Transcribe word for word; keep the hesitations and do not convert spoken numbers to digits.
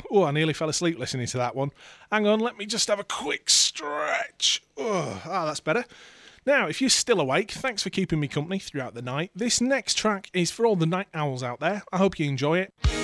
Oh, I nearly fell asleep listening to that one. Hang on, let me just have a quick stretch. Oh, ah, that's better. Now, if you're still awake, thanks for keeping me company throughout the night. This next track is for all the night owls out there. I hope you enjoy it.